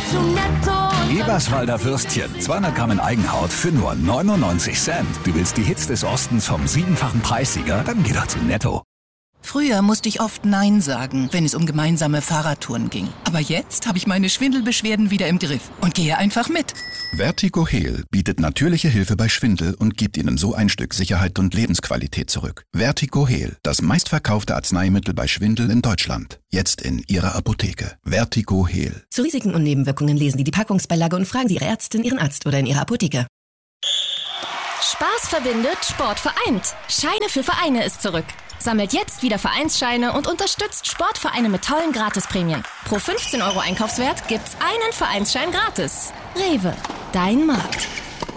zu Netto. Eberswalder Würstchen, 200 Gramm in Eigenhaut für nur 99 Cent. Du willst die Hits des Ostens vom 7-fachen Preissieger? Dann geh doch zu Netto. Früher musste ich oft Nein sagen, wenn es um gemeinsame Fahrradtouren ging. Aber jetzt habe ich meine Schwindelbeschwerden wieder im Griff und gehe einfach mit. Vertigo Heal bietet natürliche Hilfe bei Schwindel und gibt Ihnen so ein Stück Sicherheit und Lebensqualität zurück. Vertigo Heal, das meistverkaufte Arzneimittel bei Schwindel in Deutschland. Jetzt in Ihrer Apotheke. Vertigo Heal. Zu Risiken und Nebenwirkungen lesen Sie die Packungsbeilage und fragen Sie Ihre Ärztin, Ihren Arzt oder in Ihrer Apotheke. Spaß verbindet, Sport vereint. Scheine für Vereine ist zurück. Sammelt jetzt wieder Vereinsscheine und unterstützt Sportvereine mit tollen Gratisprämien. Pro 15 € Einkaufswert gibt's einen Vereinsschein gratis. Rewe, dein Markt.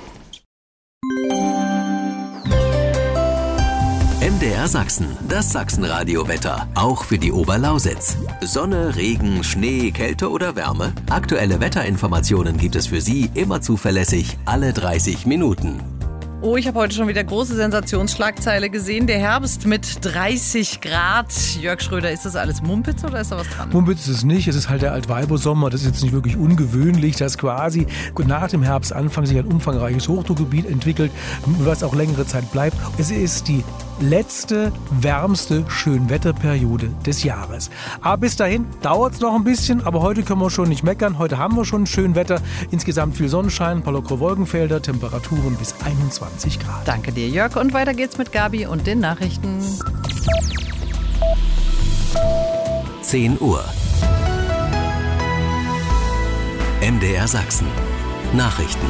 MDR Sachsen, das Sachsenradio-Wetter, auch für die Oberlausitz. Sonne, Regen, Schnee, Kälte oder Wärme? Aktuelle Wetterinformationen gibt es für Sie immer zuverlässig alle 30 Minuten. Oh, ich habe heute schon wieder große Sensationsschlagzeile gesehen. Der Herbst mit 30 Grad. Jörg Schröder, ist das alles Mumpitz oder ist da was dran? Mumpitz ist es nicht. Es ist halt der Altweibersommer. Das ist jetzt nicht wirklich ungewöhnlich, dass quasi nach dem Herbstanfang sich ein umfangreiches Hochdruckgebiet entwickelt, was auch längere Zeit bleibt. Es ist die letzte, wärmste Schönwetterperiode des Jahres. Aber bis dahin dauert es noch ein bisschen, aber heute können wir schon nicht meckern. Heute haben wir schon schön Wetter. Insgesamt viel Sonnenschein, ein paar lockere Wolkenfelder, Temperaturen bis 21 Grad. Danke dir, Jörg. Und weiter geht's mit Gabi und den Nachrichten. 10 Uhr. MDR Sachsen. Nachrichten.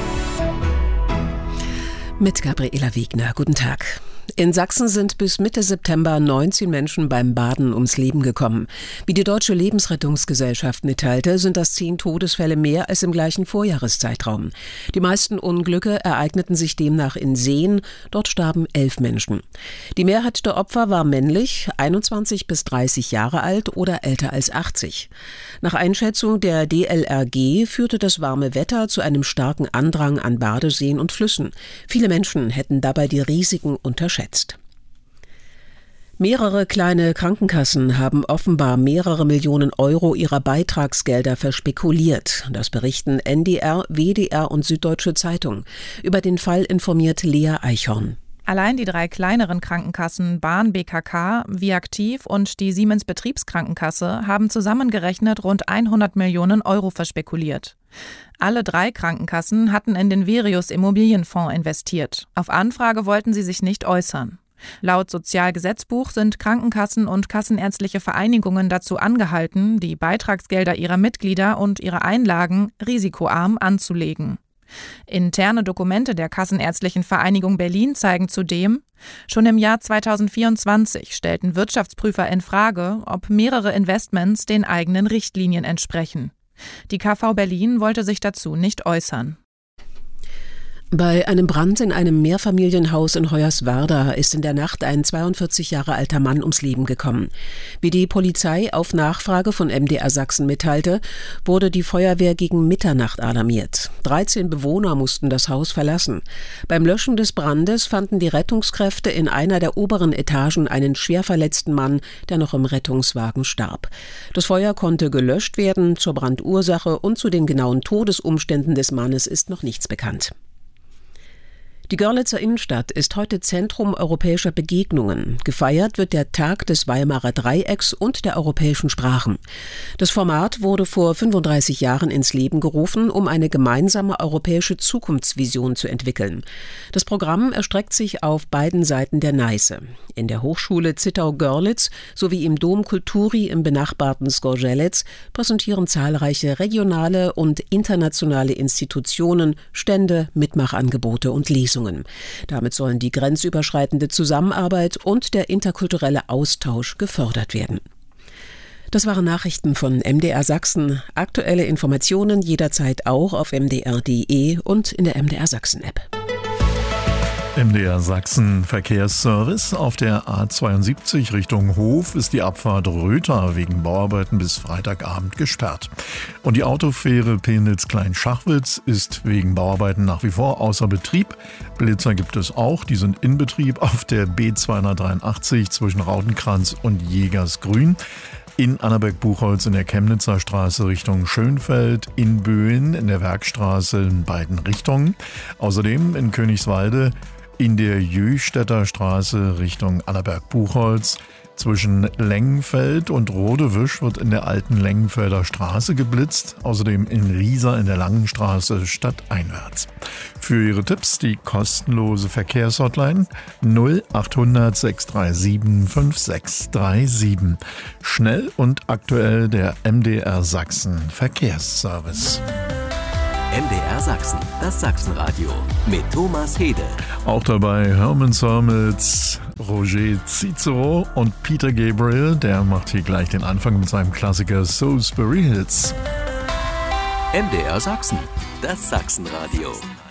Mit Gabriela Wegner. Guten Tag. In Sachsen sind bis Mitte September 19 Menschen beim Baden ums Leben gekommen. Wie die Deutsche Lebensrettungsgesellschaft mitteilte, sind das 10 Todesfälle mehr als im gleichen Vorjahreszeitraum. Die meisten Unglücke ereigneten sich demnach in Seen. Dort starben 11 Menschen. Die Mehrheit der Opfer war männlich, 21 bis 30 Jahre alt oder älter als 80. Nach Einschätzung der DLRG führte das warme Wetter zu einem starken Andrang an Badeseen und Flüssen. Viele Menschen hätten dabei die Risiken unterschätzt. Mehrere kleine Krankenkassen haben offenbar mehrere Millionen Euro ihrer Beitragsgelder verspekuliert. Das berichten NDR, WDR und Süddeutsche Zeitung. Über den Fall informiert Lea Eichhorn. Allein die 3 kleineren Krankenkassen Bahn BKK, Viaktiv und die Siemens Betriebskrankenkasse haben zusammengerechnet rund 100 Millionen Euro verspekuliert. Alle 3 Krankenkassen hatten in den Verius Immobilienfonds investiert. Auf Anfrage wollten sie sich nicht äußern. Laut Sozialgesetzbuch sind Krankenkassen und kassenärztliche Vereinigungen dazu angehalten, die Beitragsgelder ihrer Mitglieder und ihre Einlagen risikoarm anzulegen. Interne Dokumente der Kassenärztlichen Vereinigung Berlin zeigen zudem, schon im Jahr 2024 stellten Wirtschaftsprüfer in Frage, ob mehrere Investments den eigenen Richtlinien entsprechen. Die KV Berlin wollte sich dazu nicht äußern. Bei einem Brand in einem Mehrfamilienhaus in Hoyerswerda ist in der Nacht ein 42 Jahre alter Mann ums Leben gekommen. Wie die Polizei auf Nachfrage von MDR Sachsen mitteilte, wurde die Feuerwehr gegen Mitternacht alarmiert. 13 Bewohner mussten das Haus verlassen. Beim Löschen des Brandes fanden die Rettungskräfte in einer der oberen Etagen einen schwer verletzten Mann, der noch im Rettungswagen starb. Das Feuer konnte gelöscht werden. Zur Brandursache und zu den genauen Todesumständen des Mannes ist noch nichts bekannt. Die Görlitzer Innenstadt ist heute Zentrum europäischer Begegnungen. Gefeiert wird der Tag des Weimarer Dreiecks und der europäischen Sprachen. Das Format wurde vor 35 Jahren ins Leben gerufen, um eine gemeinsame europäische Zukunftsvision zu entwickeln. Das Programm erstreckt sich auf beiden Seiten der Neiße. In der Hochschule Zittau-Görlitz sowie im Dom Kulturi im benachbarten Skorzelec präsentieren zahlreiche regionale und internationale Institutionen Stände, Mitmachangebote und Lesungen. Damit sollen die grenzüberschreitende Zusammenarbeit und der interkulturelle Austausch gefördert werden. Das waren Nachrichten von MDR Sachsen. Aktuelle Informationen jederzeit auch auf mdr.de und in der MDR Sachsen App. MDR Sachsen Verkehrsservice. Auf der A72 Richtung Hof ist die Abfahrt Rötha wegen Bauarbeiten bis Freitagabend gesperrt. Und die Autofähre Penitz-Klein-Schachwitz ist wegen Bauarbeiten nach wie vor außer Betrieb. Blitzer gibt es auch, die sind in Betrieb auf der B283 zwischen Rautenkranz und Jägersgrün. in Annaberg-Buchholz in der Chemnitzer Straße Richtung Schönfeld, in Böen in der Werkstraße in beiden Richtungen. Außerdem in Königswalde in der Jöstädter Straße Richtung Annaberg-Buchholz. Zwischen Lengenfeld und Rodewisch wird in der alten Lengenfelder Straße geblitzt. Außerdem in Riesa in der Langenstraße stadteinwärts. Für Ihre Tipps die kostenlose Verkehrshotline 0800 637 5637. Schnell und aktuell der MDR Sachsen Verkehrsservice. MDR Sachsen, das Sachsenradio mit Thomas Hede. Auch dabei Hermann Sörmels, Roger Cicero und Peter Gabriel. Der macht hier gleich den Anfang mit seinem Klassiker Salisbury Hills. MDR Sachsen, das Sachsenradio.